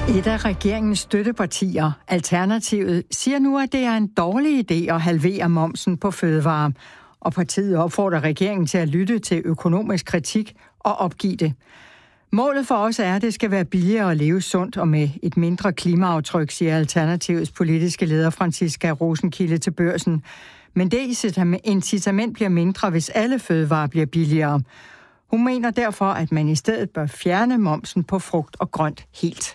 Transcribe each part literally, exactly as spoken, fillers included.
Et af regeringens støttepartier, Alternativet, siger nu, at det er en dårlig idé at halvere momsen på fødevarer. Og partiet opfordrer regeringen til at lytte til økonomisk kritik og opgive det. Målet for os er, at det skal være billigere at leve sundt og med et mindre klimaaftryk, siger Alternativets politiske leder Franciska Rosenkilde til Børsen. Men det incitament bliver mindre, hvis alle fødevarer bliver billigere. Hun mener derfor, at man i stedet bør fjerne momsen på frugt og grønt helt.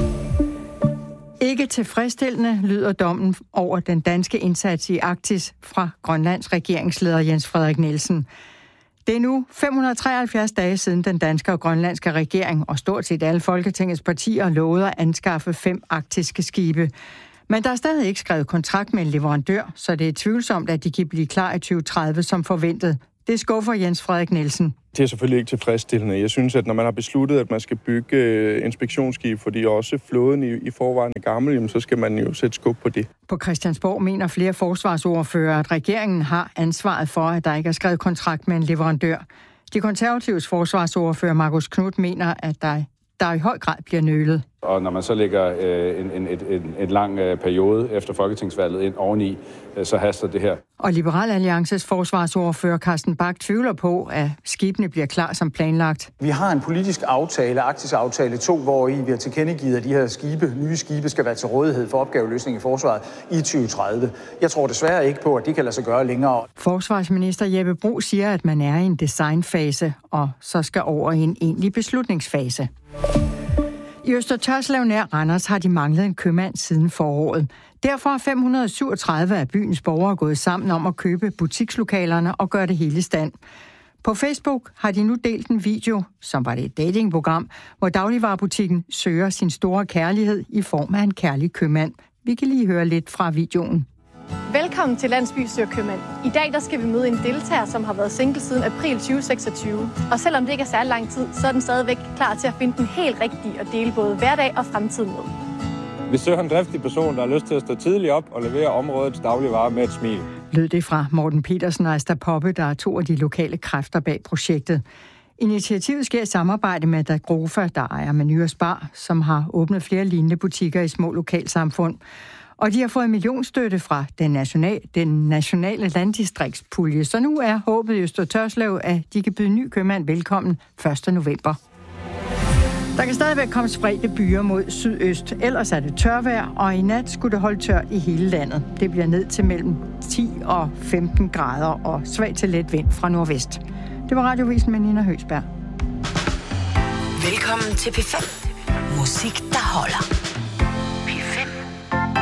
Ikke tilfredsstillende lyder dommen over den danske indsats i Arktis fra Grønlands regeringsleder Jens Frederik Nielsen. Det er nu fem hundrede treoghalvfjerds dage siden den danske og grønlandske regering og stort set alle Folketingets partier lovede at anskaffe fem arktiske skibe. Men der er stadig ikke skrevet kontrakt med en leverandør, så det er tvivlsomt, at de kan blive klar i tyve tredive som forventet. Det skuffer Jens Frederik Nielsen. Det er selvfølgelig ikke tilfredsstillende. Jeg synes, at når man har besluttet, at man skal bygge inspektionsskib, fordi også flåden i, i forvejen er gammel, jamen, så skal man jo sætte skub på det. På Christiansborg mener flere forsvarsordfører, at regeringen har ansvaret for, at der ikke er skrevet kontrakt med en leverandør. De konservatives forsvarsordfører Marcus Knudt mener, at der der i høj grad bliver nølet. Og når man så lægger øh, en, en, en, en lang øh, periode efter folketingsvalget ind oveni, øh, så haster det her. Og Liberal Alliances forsvarsordfører Carsten Bach tvivler på, at skibene bliver klar som planlagt. Vi har en politisk aftale, Arktis aftale to, hvor i vi har tilkendegivet, at de her skibe, nye skibe skal være til rådighed for opgaveløsning i forsvaret i tyve tredive. Jeg tror desværre ikke på, at det kan lade sig gøre længere. Forsvarsminister Jeppe Bruus siger, at man er i en designfase, og så skal over i en egentlig beslutningsfase. I Øster Tørslev nær Randers har de manglet en købmand siden foråret. Derfor er fem hundrede syvogtredive af byens borgere gået sammen om at købe butikslokalerne og gøre det hele i stand. På Facebook har de nu delt en video, som var det et datingprogram, hvor dagligvarebutikken søger sin store kærlighed i form af en kærlig købmand. Vi kan lige høre lidt fra videoen. Velkommen til Landsby Søger Købmand. I dag der skal vi møde en deltager, som har været single siden april tyve seksogtyve. Og selvom det ikke er særlig lang tid, så er den stadigvæk klar til at finde den helt rigtige og dele både hverdag og fremtid med. Vi søger en driftig person, der har lyst til at stå tidligt op og levere områdets dagligvarer med et smil. Lød det fra Morten Petersen og Asta Poppe, der er to af de lokale kræfter bag projektet. Initiativet sker i samarbejde med Dagrofa, der ejer Meny og Spar, som har åbnet flere lignende butikker i små lokalsamfund. Og de har fået millionstøtte fra den nationale, den nationale landdistriktspulje. Så nu er håbet i Øster Tørslev, at de kan byde ny købmand velkommen første november. Der kan stadigvæk komme spredte byer mod sydøst, ellers er det tørvejr, og i nat skulle det holde tørt i hele landet. Det bliver ned til mellem ti og femten grader og svag til let vind fra nordvest. Det var radiovisen med Nina Høgsberg. Velkommen til P fem. Musik, der holder.